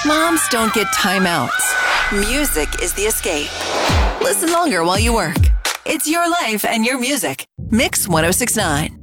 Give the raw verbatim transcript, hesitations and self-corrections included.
Moms don't get timeouts. Music is the escape. Listen longer while you work. It's your life and your music. Mix one oh six point nine.